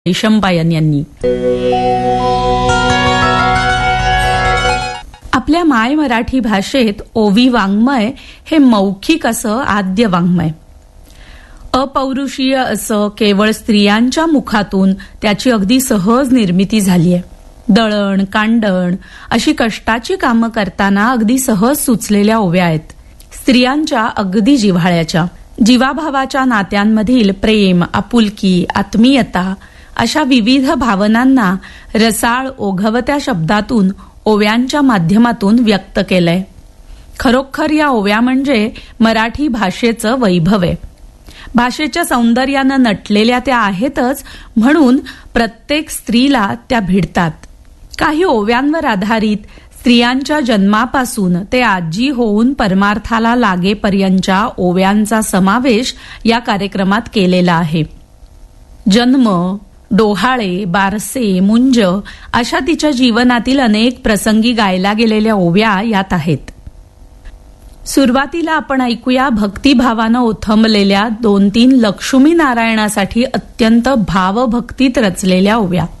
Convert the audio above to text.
वैशंपायन यांनी. आपल्या माय मराठी भाषेत ओवी वाङ्मय हे मौखिक असं आद्य वाङ्मय. अपौरुषीय असं केवळ स्त्रियांच्या मुखातून त्याची अगदी सहज निर्मिती झालीय. दळण कांडण अशी कष्टाची कामं करताना अगदी सहज सुचलेल्या ओव्या आहेत. स्त्रियांच्या अगदी जिव्हाळ्याच्या, जीवाभावाच्या नात्यांमधील प्रेम, आपुलकी, आत्मीयता अशा विविध भावनांना रसाळ ओघवत्या शब्दातून ओव्यांच्या माध्यमातून व्यक्त केलंय. खरोखर या ओव्या म्हणजे मराठी भाषेचं वैभव आहे. भाषेच्या सौंदर्यानं नटलेल्या त्या आहेतच, म्हणून प्रत्येक स्त्रीला त्या भिडतात. काही ओव्यांवर आधारित स्त्रियांच्या जन्मापासून ते आजी होऊन परमार्थाला लागेपर्यंतच्या ओव्यांचा समावेश या कार्यक्रमात केलेला आहे. जन्म, डोहाळे, बारसे, मुंज अशा तिच्या जीवनातील अनेक प्रसंगी गायला गेलेल्या ओव्या यात आहेत. सुरुवातीला आपण ऐकूया भक्तिभावानं ओथंबलेल्या 2-3 लक्ष्मी नारायणासाठी अत्यंत भावभक्तीत रचलेल्या ओव्या.